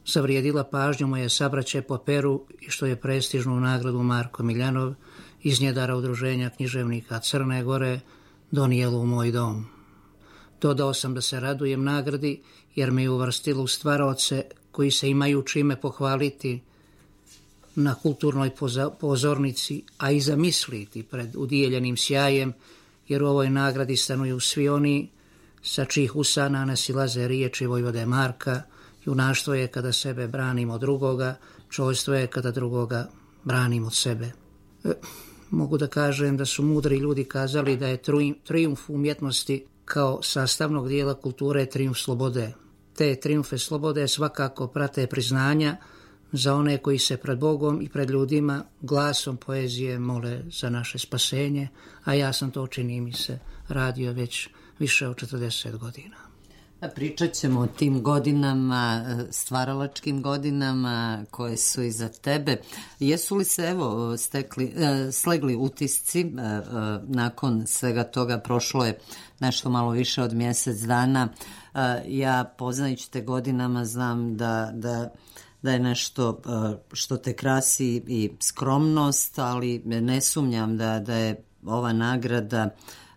zavrijedila pažnju moje sabraće po peru i što je prestižnu nagradu Marko Miljanov iz njedara Udruženja književnika Crne Gore donijelo u moj dom. Dodao sam da se radujem nagradi jer me je uvrstilo u stvaraoce koji se imaju čime pohvaliti na kulturnoj pozornici, a i zamisliti pred udijeljenim sjajem, jer u ovoj nagradi stanuju svi oni sa čijih usana nasilaze riječi vojvode Marka. Junaštvo je kada sebe branimo od drugoga, čojstvo je kada drugoga branimo od sebe. Mogu da kažem da su mudri ljudi kazali da je trijumf umjetnosti kao sastavnog dijela kulture trijumf slobode. Te trijumfe slobode svakako prate priznanja za one koji se pred Bogom i pred ljudima glasom poezije mole za naše spasenje, a ja sam to, čini mi se, radio već više od 40 godina. Pričat ćemo o tim godinama, stvaralačkim godinama koje su iza tebe. Jesu li se slegli utisci nakon svega toga? Prošlo je nešto malo više od mjesec dana. Ja poznajući te godinama znam da je nešto što te krasi i skromnost, ali ne sumnjam da je ova nagrada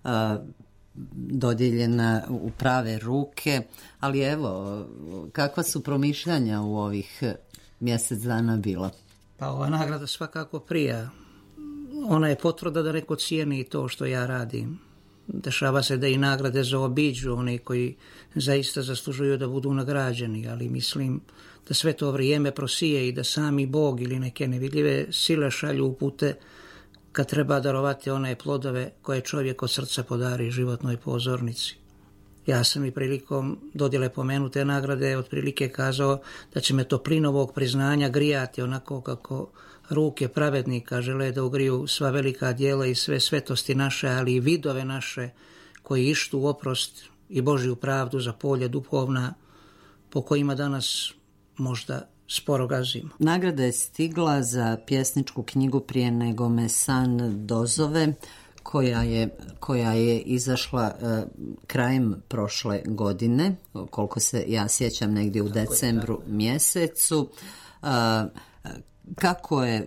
dodijeljena u prave ruke, ali evo, kakva su promišljanja u ovih mjesec dana bila? Pa ova nagrada svakako prija. Ona je potvrda da neko cijeni to što ja radim. Dešava se da i nagrade zaobiđu one koji zaista zaslužuju da budu nagrađeni, ali mislim da sve to vrijeme prosije i da sami Bog ili neke nevidljive sile šalju upute kad treba darovati one plodove koje čovjek od srca podari životnoj pozornici. Ja sam i prilikom dodjele pomenute nagrade otprilike kazao da će me toplina ovog priznanja grijati onako kako ruke pravednika žele da ugriju sva velika djela i sve svetosti naše, ali i vidove naše koji ištu oprost i Božju pravdu za polje duhovna po kojima danas možda sporo gazimo. Nagrada je stigla za pjesničku knjigu Prije nego me san dozove, koja je izašla krajem prošle godine, koliko se ja sjećam, negdje u decembru mjesecu. Kako je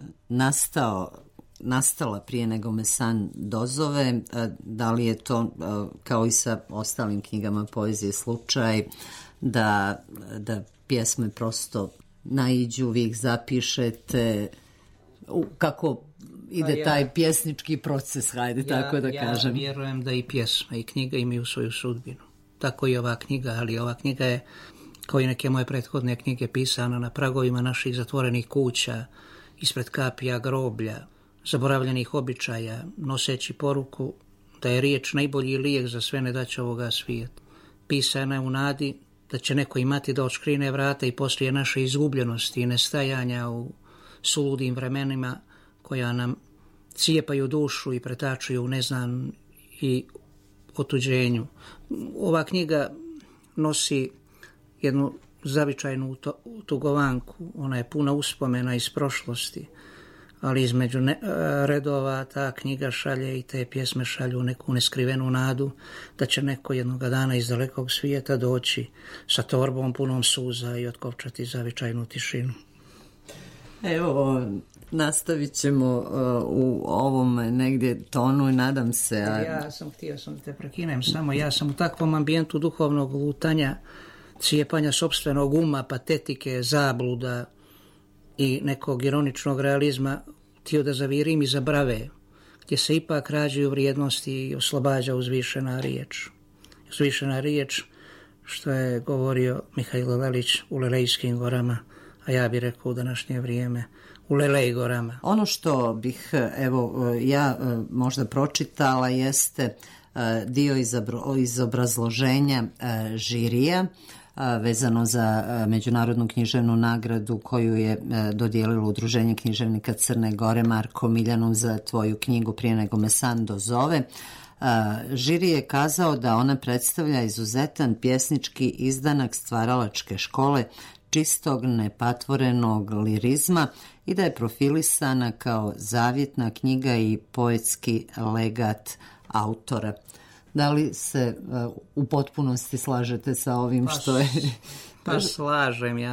nastala Prije nego me san dozove? Da li je to kao i sa ostalim knjigama poezije slučaj da pjesme prosto naiđu, vi ih zapišete? Kako ide taj pjesnički proces, tako da kažem? Ja vjerujem da i pjesma i knjiga imaju svoju sudbinu. Tako i ova knjiga, ali ova knjiga je, kao i neke moje prethodne knjige, pisana na pragovima naših zatvorenih kuća, ispred kapija groblja, zaboravljenih običaja, noseći poruku da je riječ najbolji lijek za sve nedaće ovoga svijeta. Pisana je u nadi da će neko imati da odškrine vrata i poslije naše izgubljenosti i nestajanja u suludim vremenima koja nam cijepaju dušu i pretačuju u neznan i otuđenju. Ova knjiga nosi jednu zavičajnu tugovanku, ona je puna uspomena iz prošlosti, ali između redova ta knjiga šalje i te pjesme šalju neku neskrivenu nadu da će neko jednoga dana iz dalekog svijeta doći sa torbom punom suza i otkopčati zavičajnu tišinu. Evo, nastavit ćemo u ovom negdje tonu i nadam se... Htio sam da te prekinem, samo ja sam u takvom ambijentu duhovnog lutanja, cijepanja sopstvenog uma, patetike, zabluda i nekog ironičnog realizma htio da zavirim i zabrave, gdje se ipak rađaju vrijednosti i oslobađa uzvišena riječ. Uzvišena riječ, što je govorio Mihajlo Lelić u Lelejskim gorama, a ja bih rekao u današnje vrijeme u Lelej gorama. Ono što bih ja možda pročitala jeste dio iz obrazloženja žirija vezano za međunarodnu književnu nagradu koju je dodijelilo Udruženje književnika Crne Gore Marko Miljanov za tvoju knjigu Prije nego me san dozove. Žiri je kazao da ona predstavlja izuzetan pjesnički izdanak stvaralačke škole, čistog, nepatvorenog lirizma i da je profilisana kao zavjetna knjiga i poetski legat autora. Da li se u potpunosti slažete sa ovim što je... Pa slažem, ja